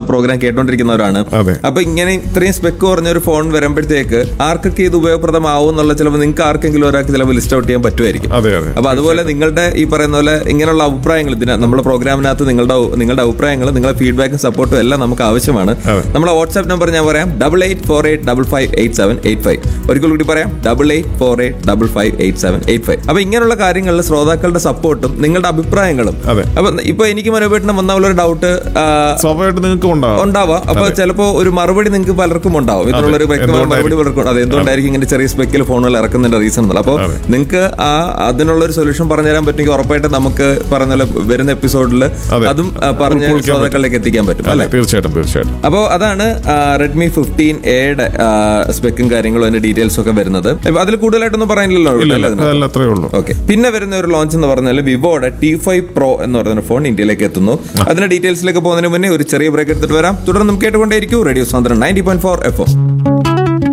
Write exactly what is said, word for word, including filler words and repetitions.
Programme കേട്ടോണ്ടിരിക്കുന്നവരാണ്. അപ്പൊ ഇങ്ങനെ ഇത്രയും സ്പെക്ക് കുറഞ്ഞ ഒരു ഫോൺ വരുമ്പോഴത്തേക്ക് ആർക്കൊക്കെ ഇത് ഉപയോഗപ്രദമാവും എന്നുള്ള ചിലപ്പോൾ നിങ്ങൾക്ക് ആർക്കെങ്കിലും ഒരാൾക്ക് ചിലപ്പോൾ ലിസ്റ്റ് ഔട്ട് ചെയ്യാൻ പറ്റുമായിരിക്കും. അപ്പൊ അതുപോലെ നിങ്ങളുടെ ഈ പറയുന്ന പോലെ ഇങ്ങനെയുള്ള അഭിപ്രായങ്ങൾ ഇതിന് നമ്മുടെ പ്രോഗ്രാമിനകത്ത് നിങ്ങളുടെ നിങ്ങളുടെ അഭിപ്രായങ്ങൾ നിങ്ങളുടെ ഫീഡ്ബാക്കും സപ്പോർട്ടും എല്ലാം നമുക്ക് ആവശ്യമാണ്. നമ്മുടെ വാട്സ്ആപ്പ് നമ്പർ ഞാൻ പറയാം, double eight four eight double five eight seven eight five. ഒരിക്കൽ കൂടി പറയാം, double eight four eight double five eight seven eight five. അപ്പൊ ഇങ്ങനെയുള്ള കാര്യങ്ങളിൽ ശ്രോതാക്കളുടെ സപ്പോർട്ടും നിങ്ങളുടെ അഭിപ്രായങ്ങളും. അപ്പൊ ഇപ്പൊ എനിക്ക് മനോപേട്ടനം വന്ന പോലെ ഒരു ഡൗട്ട് സ്വാഭാവികമായിട്ട് നിങ്ങൾക്ക് ഉണ്ടാവാം. അപ്പൊ ചിലപ്പോ ഒരു മറുപടി നിങ്ങൾക്ക് പലർക്കും ഉണ്ടാവും, ഇതിനുള്ള ഒരു വ്യക്തമായ മറുപടി പലർക്കും. അത് എന്തുകൊണ്ടായിരിക്കും ഇങ്ങനെ ചെറിയ സ്പെക്കിൽ ഫോണുകൾ ഇറക്കുന്നതിന്റെ റീസൺ എന്നുള്ള. അപ്പോൾ നിങ്ങൾക്ക് ആ അതിനുള്ള ഒരു സൊല്യൂഷൻ പറഞ്ഞു തരാൻ പറ്റുമെങ്കിൽ ഉറപ്പായിട്ട് നമുക്ക് പറഞ്ഞ വരുന്ന എപ്പിസോഡിൽ അതും പറഞ്ഞ ശ്രോതാക്കളിലേക്ക് എത്തിക്കാൻ പറ്റും അല്ലെ? തീർച്ചയായിട്ടും തീർച്ചയായിട്ടും. അപ്പോൾ അതാണ് റെഡ്മി ഫിഫ്റ്റീൻ എയുടെ സ്പെക്കും കാര്യങ്ങളും അതിന്റെ ഡീറ്റെയിൽസ് ഒക്കെ വരുന്നത്. അതിൽ കൂടുതലായിട്ടൊന്നും പറയാനില്ലല്ലോ. ഓക്കെ. പിന്നെ വരുന്ന ഒരു ലോഞ്ച് എന്ന് പറഞ്ഞാൽ വിവോയുടെ ടി ഫൈവ് പ്രോ എന്ന് പറയുന്ന ഫോൺ ഇന്ത്യയിലേക്ക് എത്തുന്നു. അതിന്റെ ഡീറ്റെയിൽസിലേക്ക് പോകുന്നതിന് മുന്നേ ഒരു ചെറിയ ബ്രേക്ക് എടുത്തിട്ട് വരാം. തുടർന്ന് നമുക്ക് കേട്ടുകൊണ്ടേയിരിക്കും radio സാന്ദ്രൻ ninety point four F M.